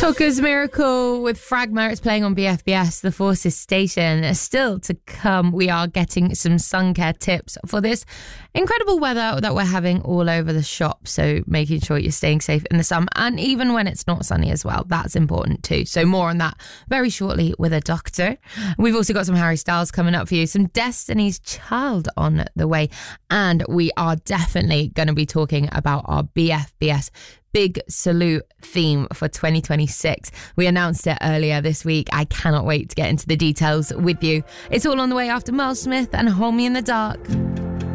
Tucker's Miracle with Fragma. It's playing on BFBS, the Forces station. Still to come, we are getting some sun care tips for this incredible weather that we're having all over the shop. So making sure you're staying safe in the sun, and even when it's not sunny as well. That's important too. So more on that very shortly with a doctor. We've also got some Harry Styles coming up for you, some Destiny's Child on the way, and we are definitely going to be talking about our BFBS Big Salute theme for 2026. We announced it earlier this week. I cannot wait to get into the details with you. It's all on the way after Mel Smith and Hold Me in the Dark.